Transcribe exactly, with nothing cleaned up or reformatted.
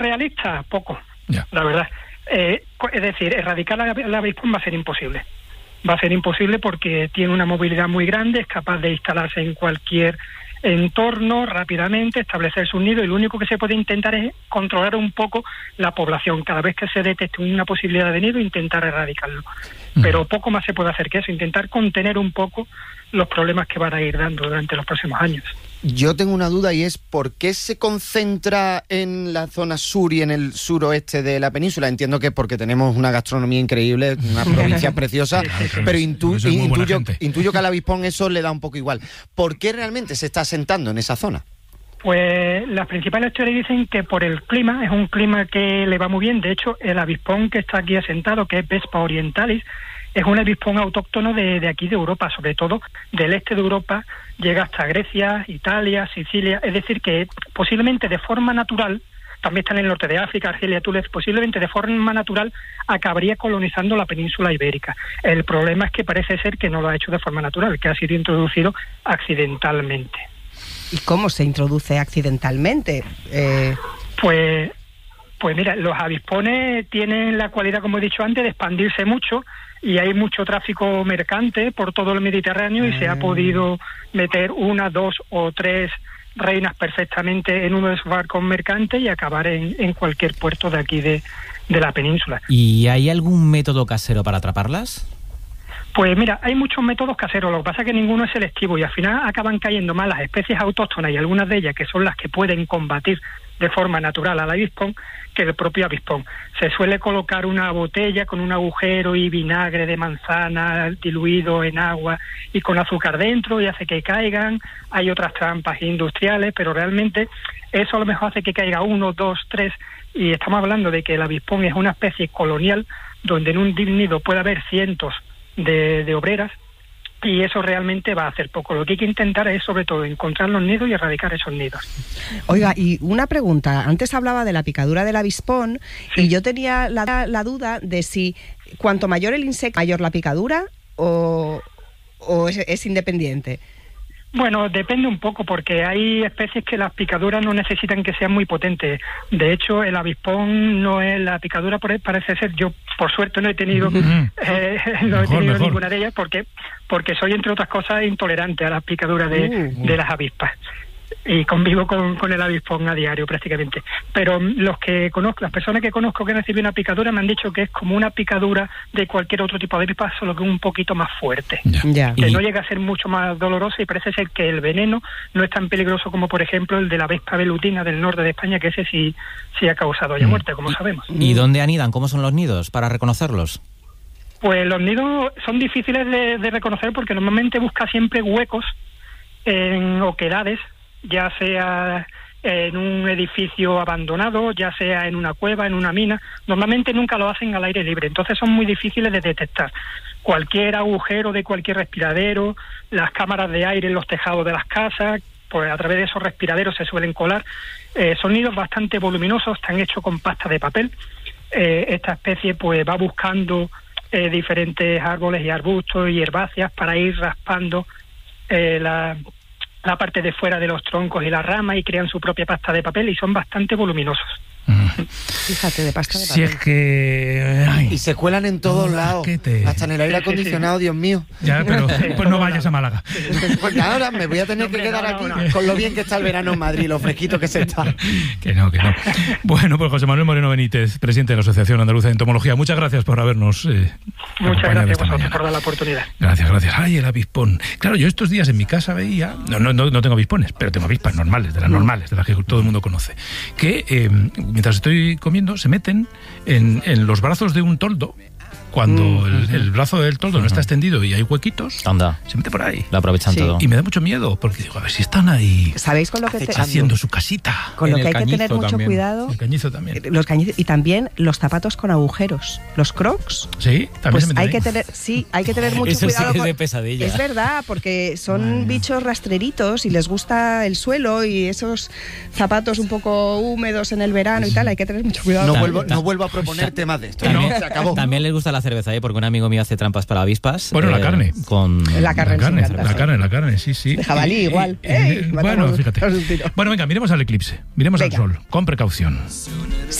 realista, poco, ya. La verdad. Eh, es decir, erradicar la, la avispón va a ser imposible. Va a ser imposible porque tiene una movilidad muy grande, es capaz de instalarse en cualquier entorno rápidamente, establecer su nido, y lo único que se puede intentar es controlar un poco la población. Cada vez que se detecte una posibilidad de nido, intentar erradicarlo. Mm. Pero poco más se puede hacer que eso, intentar contener un poco los problemas que van a ir dando durante los próximos años. Yo tengo una duda, y es ¿por qué se concentra en la zona sur y en el suroeste de la península? Entiendo que porque tenemos una gastronomía increíble, una provincia preciosa, pero intu- intuyo, intuyo que al avispón eso le da un poco igual. ¿Por qué realmente se está asentando en esa zona? Pues las principales teorías dicen que por el clima, es un clima que le va muy bien. De hecho, el avispón que está aquí asentado, que es Vespa orientalis, es un avispón autóctono de, de aquí de Europa, sobre todo del este de Europa, llega hasta Grecia, Italia, Sicilia, es decir que posiblemente de forma natural, también están en el norte de África, Argelia, Túnez, posiblemente de forma natural acabaría colonizando la península ibérica. El problema es que parece ser que no lo ha hecho de forma natural, que ha sido introducido accidentalmente. ¿Y cómo se introduce accidentalmente? Eh... Pues, pues mira, los avispones tienen la cualidad, como he dicho antes, de expandirse mucho, y hay mucho tráfico mercante por todo el Mediterráneo, y mm. se ha podido meter una, dos o tres reinas perfectamente en uno de esos barcos mercantes y acabar en, en cualquier puerto de aquí de, de la península. ¿Y hay algún método casero para atraparlas? Pues mira, hay muchos métodos caseros, lo que pasa es que ninguno es selectivo, y al final acaban cayendo más las especies autóctonas, y algunas de ellas que son las que pueden combatir de forma natural al avispón, que el propio avispón. Se suele colocar una botella con un agujero y vinagre de manzana diluido en agua y con azúcar dentro, y hace que caigan. Hay otras trampas industriales, pero realmente eso a lo mejor hace que caiga uno, dos, tres, y estamos hablando de que el avispón es una especie colonial donde en un nido puede haber cientos de, de obreras, y eso realmente va a hacer poco. Lo que hay que intentar es, sobre todo, encontrar los nidos y erradicar esos nidos. Oiga, y una pregunta. Antes hablaba de la picadura del avispón, sí. y yo tenía la, la duda de si cuanto mayor el insecto, mayor la picadura, o, o es, es independiente. Bueno, depende un poco, porque hay especies que las picaduras no necesitan que sean muy potentes. De hecho, el avispón no es la picadura, parece ser, yo por suerte no he tenido, uh-huh. eh, no mejor, he tenido mejor. ninguna de ellas, porque porque soy, entre otras cosas, intolerante a las picaduras de, uh-huh. de las avispas. Y convivo con, con el avispón a diario prácticamente. Pero los que conozco, las personas que conozco que han recibido una picadura me han dicho que es como una picadura de cualquier otro tipo de avispa, solo que un poquito más fuerte. Ya. Ya. Que y... no llega a ser mucho más dolorosa, y parece ser que el veneno no es tan peligroso como, por ejemplo, el de la vespa velutina del norte de España, que ese sí, sí ha causado ya muerte, como sabemos. ¿Y dónde anidan? ¿Cómo son los nidos para reconocerlos? Pues los nidos son difíciles de, de reconocer, porque normalmente busca siempre huecos en oquedades, ya sea en un edificio abandonado, ya sea en una cueva, en una mina. Normalmente nunca lo hacen al aire libre, entonces son muy difíciles de detectar. Cualquier agujero de cualquier respiradero, las cámaras de aire en los tejados de las casas, pues a través de esos respiraderos se suelen colar. Eh, son nidos bastante voluminosos, están hechos con pasta de papel. Eh, esta especie pues va buscando eh, diferentes árboles y arbustos y herbáceas para ir raspando eh, la... la parte de fuera de los troncos y las ramas, y crean su propia pasta de papel, y son bastante voluminosos. Mm. Fíjate, de pasta de papel. Si es que... Ay. Y se cuelan en todos lados, te... hasta en el aire acondicionado, sí, sí. Dios mío. Ya, pero pues no vayas a Málaga. Pues ahora me voy a tener no, que quedar no, aquí no, no. con lo bien que está el verano en Madrid, lo fresquito que se está. Que no, que no. Bueno, pues José Manuel Moreno Benítez, presidente de la Asociación Andaluza de Entomología, muchas gracias por habernos eh, Muchas gracias a vosotros por dar la oportunidad. Gracias, gracias. Ay, el avispón. Claro, yo estos días en mi casa veía... No, no, no, no tengo avispones, pero tengo avispas normales, de las normales, de las que todo el mundo conoce, que eh, mientras estoy comiendo se meten en, en los brazos de un toldo. Cuando mm, el, uh-huh. el brazo del toldo uh-huh. no está extendido y hay huequitos, anda, se mete por ahí. Lo aprovechan sí. todo. Y me da mucho miedo, porque digo, a ver si están ahí. ¿Sabéis con lo que te... haciendo su casita? Con lo que hay que tener mucho también. cuidado. El cañizo también. Los cañizos, y también los zapatos con agujeros. Los crocs. Sí, también pues se meten hay ahí. que tener, sí, hay que tener mucho Eso cuidado. Sí que con... es de pesadilla. Es verdad, porque son bueno. bichos rastreritos y les gusta el suelo, y esos zapatos un poco húmedos en el verano y tal, hay que tener mucho cuidado. No vuelvo, no vuelvo a proponer temas de esto. También, no, se acabó. También les gusta la la cerveza, ¿eh? Porque un amigo mío hace trampas para avispas. Bueno, eh, la carne. Con... La carne, la carne, sí, la carne, la carne, sí, sí. De jabalí Y- y- igual. y- ¡Ey! bueno, Matamos fíjate. un tiro. Bueno, venga, miremos al eclipse, miremos Venga. al sol, con precaución.